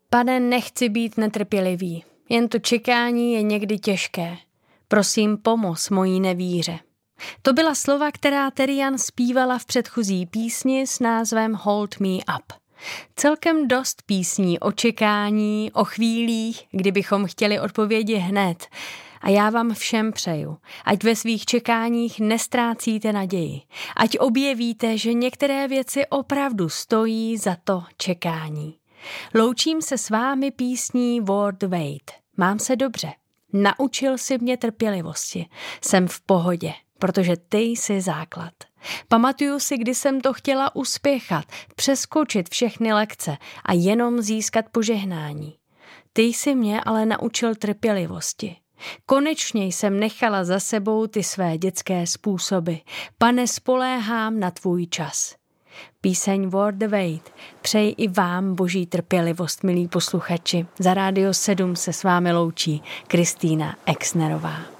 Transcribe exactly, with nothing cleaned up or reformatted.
Pane, nechci být netrpělivý, jen to čekání je někdy těžké. Prosím, pomoz mojí nevíře. To byla slova, která Terian zpívala v předchozí písni s názvem Hold Me Up. Celkem dost písní o čekání, o chvílích, kdybychom chtěli odpovědi hned. A já vám všem přeju, ať ve svých čekáních nestrácíte naději. Ať objevíte, že některé věci opravdu stojí za to čekání. Loučím se s vámi písní Word Wait. Mám se dobře. Naučil si mě trpělivosti. Jsem v pohodě, protože ty jsi základ. Pamatuju si, kdy jsem to chtěla uspěchat, přeskočit všechny lekce a jenom získat požehnání. Ty jsi mě ale naučil trpělivosti. Konečně jsem nechala za sebou ty své dětské způsoby. Pane, spoléhám na tvůj čas. Píseň Word Wait přeji i vám boží trpělivost, milí posluchači. Za Rádio sedm se s vámi loučí Kristýna Exnerová.